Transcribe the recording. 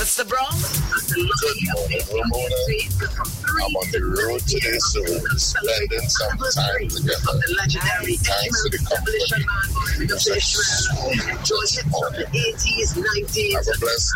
What's the Bronx? Good morning, Ramona. I'm on the road today, so we're spending some time together. Thanks to the company. It was a sweet morning. Have a blessed